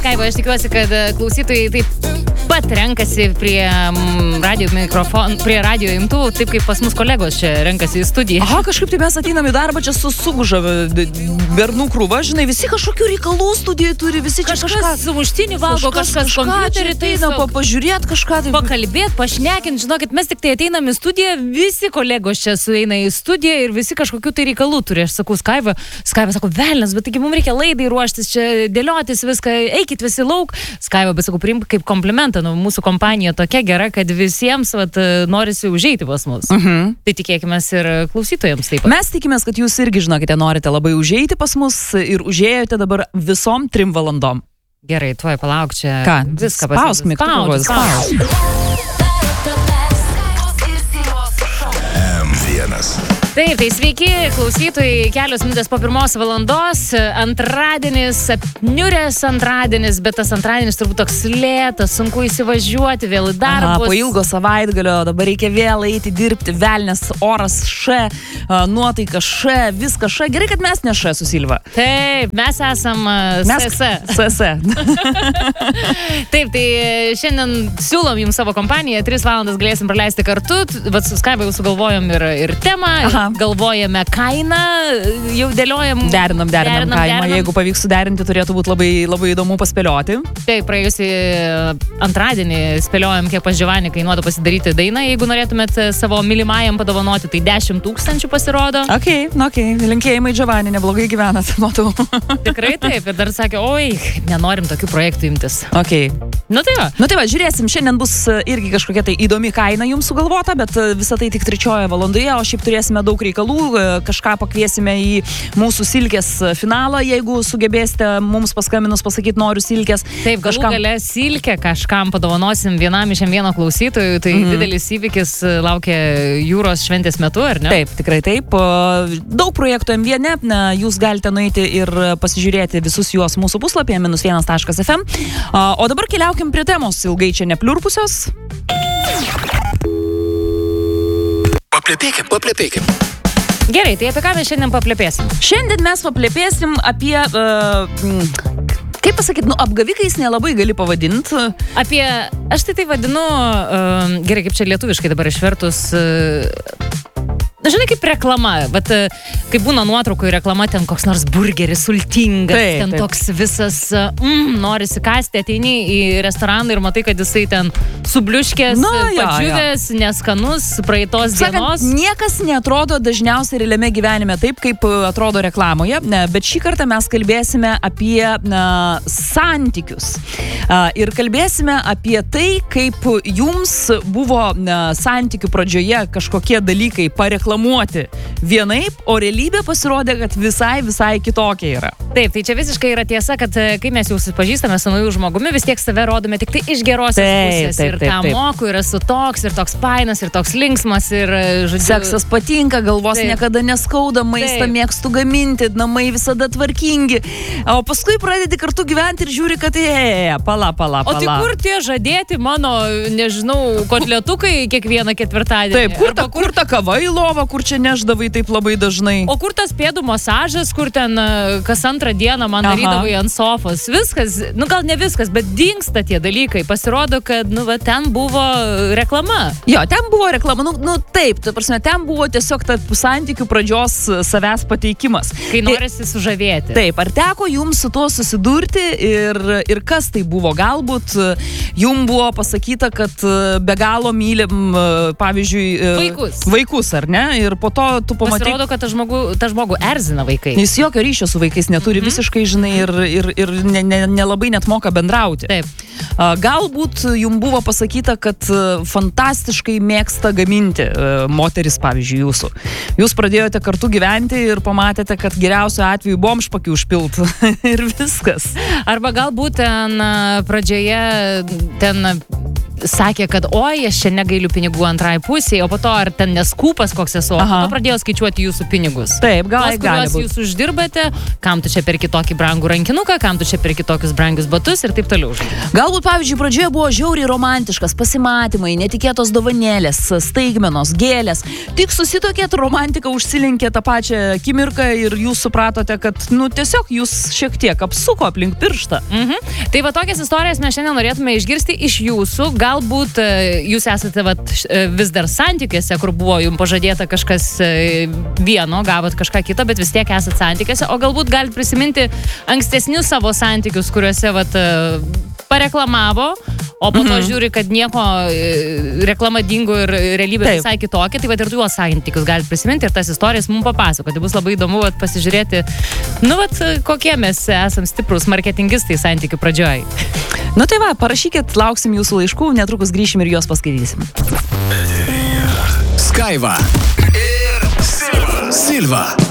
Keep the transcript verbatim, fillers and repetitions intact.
Skaipo, aš tikiuosi, kad klausytojai taip pat renkasi prie radio mikrofon, prie radio imtuvų, taip kaip pas mus kolegos čia renkasi į studiją. Aha, kažkaip tai mes ateinam į darbą, čia susuguža bernų krūva, žinai, visi kažkokių reikalų studijoje turi, visi čia kažkas kažką sumuštinį valgo, kažkas, kažkas kompiuterį, tai ateina pa, pažiūrėt kažką, tai pakalbėt, pašnekint, žinokit, mes tik tai ateinam į studiją, visi kolegos čia sueina į studiją ir visi kažkokių tai reikalų turi. Aš sakau, Skaiva, Skaiva sako, velnas, bet taigi mums reikia laidai ruoštis, čia dėliotis viską, eikit visi lauk. Skaiva, bet sakau, priimk kaip komplimentą, nu, mūsų kompanija tokia gera, kad visiems vat, norisi užeiti pas mus. Mhm. Tai tikėkime ir klausytojams taip pat. Mes tikimės, kad jūs irgi, žinokite, norite labai užeiti pas mus ir užėjote dabar visom trim valandom. Gerai, tuoj palauk čia. Ką? Viską Spausk mygtuką. em vienas. Taip, tai sveiki, klausytojai, kelios minutės po pirmos valandos, antradienis, apniuręs antradienis, bet tas antradienis turbūt toks lėtas, sunku įsivažiuoti, vėl į darbus. Aha, po ilgo savaitgalio, dabar reikia vėl eiti dirbti, velnės oras še, nuotaika še, viskas še. Gerai, kad mes ne še su Silva. Taip, mes esam Mes S S. S S. Taip, tai šiandien siūlom jums savo kompaniją, tris valandas galėsim praleisti kartu, vat su Skaipa jau sugalvojom ir, ir temą. Aha. Galvojame kainą, jau dėliojam. Derinam, derinam, derinam kaimą. derinam. Jeigu pavyks suderinti, turėtų būti labai, labai įdomu paspėlioti. Taip, praėjusį antradienį spėliojam, kiek pas Giovanni kainuotų pasidaryti dainą. Jeigu norėtumėt savo mylimajam padovanoti, tai dešimt tūkstančių pasirodo. Ok, ok, linkėjimai Giovanni, neblogai gyvenat, matau. Tikrai taip, ir dar sakė, oi, nenorim tokių projektų imtis. Ok. Nu tai va. Nu tai va, žiūrėsim, šiandien bus irgi kažkokia tai įdomi kaina jums sugalvota, bet visą tai tik trečioje valandoje, o šiaip turėsime daug reikalų, kažką pakviesime į mūsų silkės finalą, jeigu sugebėsite mums paskambinus pasakyti noriu silkės. Taip, galų kažkam... gale silkę kažkam padovanosim vienam iš vieno klausytojų, tai mm. didelis įvykis laukia jūros šventės metu, ar ne? Taip, tikrai taip. Daug projektų em viene, jūs galite nueiti ir pasižiūrėti visus juos mūsų puslapyje minus vienas taškas ef em. O dabar keliaukim prie temos, ilgai čia nepliurpusios. Paplepėkim, paplepėkim. Gerai, tai apie ką mes šiandien paplepėsim? Šiandien mes paplepėsim apie, uh, kaip pasakyti, nu, apgavikais nelabai gali pavadinti. Apie, aš tai tai vadinu, uh, gerai, kaip čia lietuviškai dabar išvertus, uh, žinai, kaip reklama, bet kai būna nuotraukoje reklama, ten koks nors burgeris sultingas, taip, ten taip. toks visas, mm, norisi kasti, ateini į restoraną ir matai, kad jisai ten subliuškės, Na, jo, padžiūvęs, neskanus, praeitos Sakant, dienos. niekas neatrodo dažniausiai realiame gyvenime taip, kaip atrodo reklamoje, bet šį kartą mes kalbėsime apie na, santykius. Ir kalbėsime apie tai, kaip jums buvo na, santykių pradžioje kažkokie dalykai pareklamuoti vienaip, o realybė pasirodė, kad visai, visai kitokia yra. Taip, tai čia visiškai yra tiesa, kad kai mes jau susipažįstame su naujų žmogumi, vis tiek save rodome tik tai iš gerosios Taip, pusės. taip, Ir taip, ką taip. moku, ir esu toks, ir toks painas, ir toks linksmas, ir žodžiu. Seksas patinka, galvos Taip. niekada neskauda, maistą Taip. mėgstu gaminti, namai visada tvarkingi. O paskui pradedi kartu gyventi ir žiūri, kad e, pala, pala, O pala. tai kur tie žadėti mano, nežinau, kotletukai kiekvieną ketvirtadienį? Taip, kur ta, Arba kur ta kava į lovą, kur čia neždavai taip labai dažnai. O kur tas pėdų masažas, kur ten e, kas antrą dieną man Aha. darydavai ant sofos? Viskas, nu gal ne viskas, bet dingsta tie dalykai. Pasirodo, kad nu, va, ten buvo reklama. Jo, ten buvo reklama, nu, nu taip, ta prasme, ten buvo tiesiog ta santykių pradžios savęs pateikimas. Kai norisi sužavėti. Taip, ar teko jums su tuo susidurti ir, ir kas tai buvo? Galbūt jums buvo pasakyta, kad be galo mylim, pavyzdžiui, Vaikus. vaikus, ar ne? Ir po to tu pamatai... Pasirodo, kad ta žmogų, ta žmogų erzina vaikai. Jis jokio ryšio su vaikais neturi, Mhm. visiškai, žinai, ir, ir, ir nelabai ne, ne nelabai net moka bendrauti. Taip. A, Galbūt jums buvo pasakyta, kad a, fantastiškai mėgsta gaminti a, moteris, pavyzdžiui, jūsų. Jūs pradėjote kartu gyventi ir pamatėte, kad geriausiu atveju bomžpakių užpilt ir viskas. Arba galbūt ten a, pradžioje ten sakė, kad oi, aš čia negailiu pinigų antrai pusėje, o po to ar ten neskūpas koks esu, o po to pradėjo skaičiuoti jūsų pinigus. Taip, gal, Tos, gali būti. Jūs uždirbate, kam tu čia perki tokį brangų rankinuką, kam tu čia perki tokius brangius batus ir taip toliau. Galbūt, pavyzdžiui, pradžioje buvo žiauriai romantiškas, pasimatymai, netikėtos dovanėlės, staigmenos, gėlės. Tik susitokėt, romantika užsilinkė tą pačią akimirką ir jūs supratote, kad, nu, tiesiog jūs šiek tiek apsuko aplink pirštą. Mhm. Tai va tokias istorijas mes šiandien norėtume išgirsti iš jūsų. Galbūt jūs esate vat, vis dar santykiuose, kur buvo jums pažadėta kažkas vieno, gavot kažką kito, bet vis tiek esate santykiuose. O galbūt galite prisiminti ankstesnius savo santykius, kuriuose vat, pareklamavo, o po to mhm. žiūri, kad nieko reklama dingo ir realybė Taip. visai kitokia. Tai vat ir tuos santykius galite prisiminti ir tas istorijas mums papasakoti. Bus labai įdomu vat, pasižiūrėti, nu vat, kokie mes esam stiprus marketingistai santykių pradžioj. Nu tai va, parašykit, lauksim jūsų laiškų, netrukus grįšim ir juos paskaitysim. Skaiva ir Silva. Silva.